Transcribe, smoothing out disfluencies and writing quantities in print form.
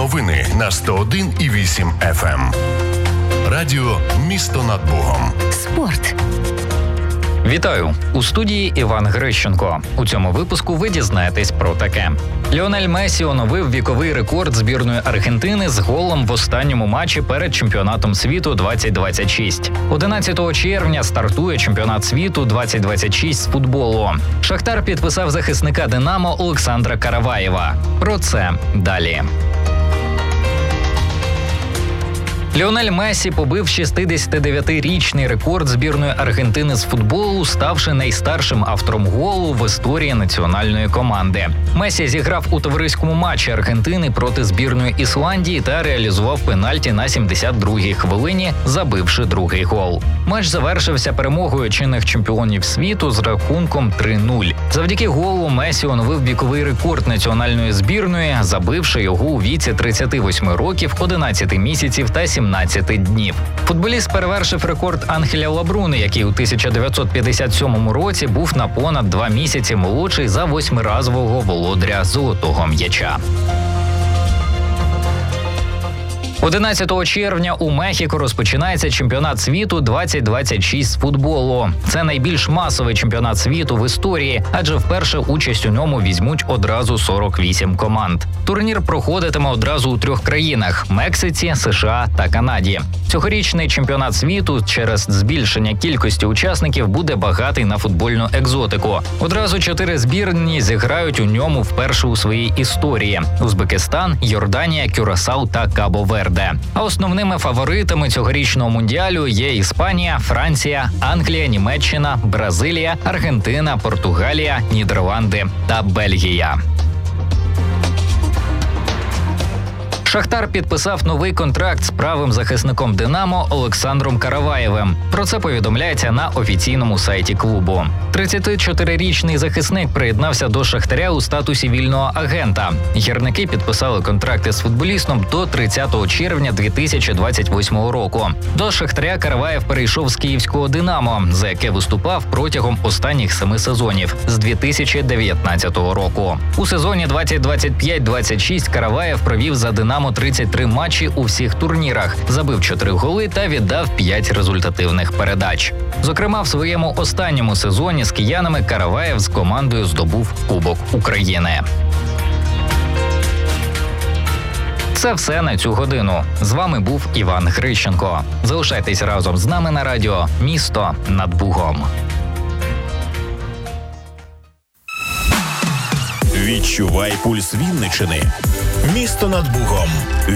Новини на 101,8 FM. Радіо «Місто над Богом». Спорт. Вітаю! У студії Іван Грищенко. У цьому випуску ви дізнаєтесь про таке. Ліонель Месі оновив віковий рекорд збірної Аргентини з голом в останньому матчі перед чемпіонатом світу 2026. 11 червня стартує чемпіонат світу 2026 з футболу. Шахтар підписав захисника «Динамо» Олександра Караваєва. Про це далі. Ліонель Месі побив 69-річний рекорд збірної Аргентини з футболу, ставши найстаршим автором голу в історії національної команди. Месі зіграв у товариському матчі Аргентини проти збірної Ісландії та реалізував пенальті на 72-й хвилині, забивши другий гол. Матч завершився перемогою чинних чемпіонів світу з рахунком 3-0. Завдяки голу Месі оновив віковий рекорд національної збірної, забивши його у віці 38 років, 11 місяців та 17 днів. Футболіст перевершив рекорд Ангеля Лабруни, який у 1957 році був на понад 2 місяці молодший за 8-разового володаря золотого м'яча. 11 червня у Мехіко розпочинається чемпіонат світу 2026 з футболу. Це найбільш масовий чемпіонат світу в історії, адже вперше участь у ньому візьмуть одразу 48 команд. Турнір проходитиме одразу у 3 країнах – Мексиці, США та Канаді. Цьогорічний чемпіонат світу через збільшення кількості учасників буде багатий на футбольну екзотику. Одразу 4 збірні зіграють у ньому вперше у своїй історії – Узбекистан, Йорданія, Кюрасау та Кабо-Верде. А основними фаворитами цьогорічного мундіалю є Іспанія, Франція, Англія, Німеччина, Бразилія, Аргентина, Португалія, Нідерланди та Бельгія. Шахтар підписав новий контракт з правим захисником «Динамо» Олександром Караваєвим. Про це повідомляється на офіційному сайті клубу. 34-річний захисник приєднався до Шахтаря у статусі вільного агента. Гірники підписали контракти з футболістом до 30 червня 2028 року. До Шахтаря Караваєв перейшов з київського «Динамо», за яке виступав протягом останніх 7 сезонів з 2019 року. У сезоні 2025-26 Караваєв провів за «Динамо» 33 матчі у всіх турнірах, забив 4 голи та віддав 5 результативних передач. Зокрема, в своєму останньому сезоні з киянами Караваєв з командою здобув Кубок України. Це все на цю годину. З вами був Іван Грищенко. Залишайтесь разом з нами на радіо «Місто над Бугом». Відчувай пульс Вінниччини. Місто над Бугом.